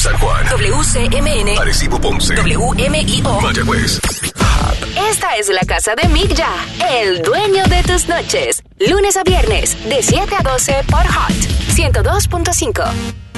San Juan. WCMN. Arecibo, Ponce. WMIO. Mayagüez. Esta es la casa de Mick Ya, el dueño de tus noches. Lunes a viernes, de 7 a 12 por Hot 102.5.